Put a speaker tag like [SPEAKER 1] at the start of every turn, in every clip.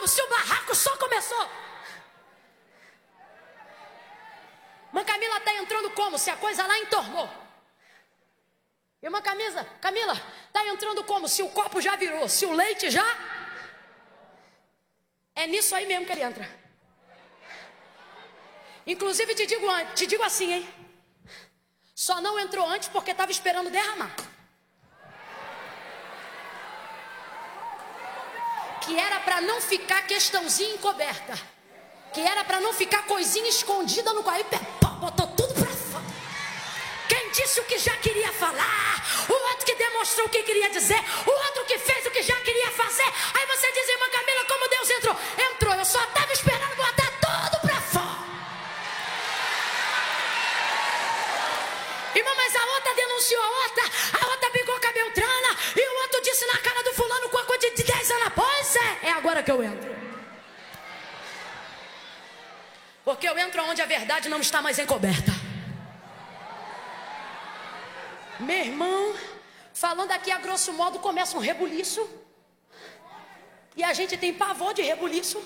[SPEAKER 1] como se o barraco só começou. Irmã Camila está entrando como se a coisa lá entornou. Irmã Camila está entrando como se o copo já virou, se o leite já... É nisso aí mesmo que ele entra. Inclusive te digo assim, hein? Só não entrou antes porque estava esperando derramar. Que era para não ficar questãozinha encoberta. Que era para não ficar coisinha escondida no quarto. Botou tudo para fora. Quem disse o que já queria falar, o outro que demonstrou o que queria dizer, o outro que fez o que já queria fazer. Aí você diz, irmã Camila, como Deus entrou? Entrou, eu só estava esperando botar tudo para fora. Irmã, mas a outra denunciou a outra brigou com a Beltrana, e o outro disse na cara do fulano com a coisa de 10 anos após. É agora que eu entro. Porque eu entro onde a verdade não está mais encoberta. Meu irmão, falando aqui a grosso modo, começa um rebuliço. E a gente tem pavor de rebuliço.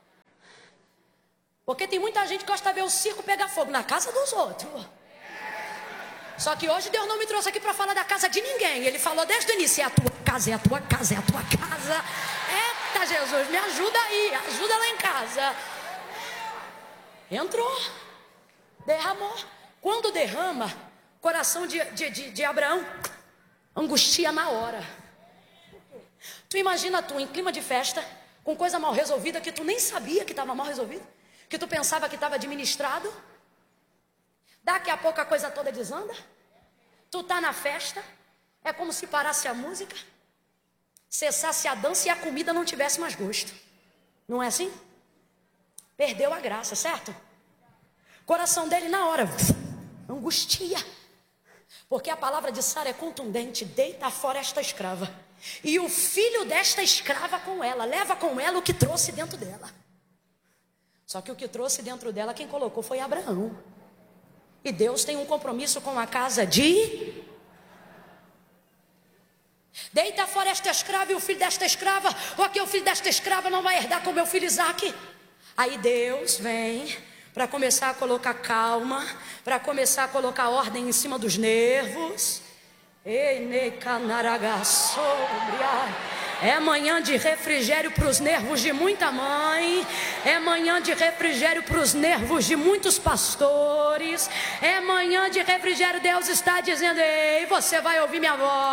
[SPEAKER 1] Porque tem muita gente que gosta de ver o circo pegar fogo na casa dos outros. Só que hoje Deus não me trouxe aqui para falar da casa de ninguém. Ele falou desde o início, é a tua casa, é a tua casa, é a tua casa. Eita Jesus, me ajuda aí, ajuda lá em casa. Entrou, derramou. Quando derrama, coração de Abraão angustia na hora. Tu imagina tu em clima de festa, com coisa mal resolvida que tu nem sabia que estava mal resolvida, que tu pensava que estava administrado. Daqui a pouco a coisa toda desanda. Tu tá na festa, é como se parasse a música, cessasse a dança e a comida não tivesse mais gosto. Não é assim? Perdeu a graça, certo? Coração dele na hora, angustia. Porque a palavra de Sara é contundente, deita fora esta escrava. E o filho desta escrava com ela, leva com ela o que trouxe dentro dela. Só que o que trouxe dentro dela, quem colocou foi Abraão. E Deus tem um compromisso com a casa de... Deita fora esta escrava e o filho desta escrava, porque o filho desta escrava não vai herdar com meu filho Isaque. Aí Deus vem para começar a colocar calma, para começar a colocar ordem em cima dos nervos. É manhã de refrigério para os nervos de muita mãe. É manhã de refrigério para os nervos de muitos pastores. É manhã de refrigério. Deus está dizendo: ei, você vai ouvir minha voz.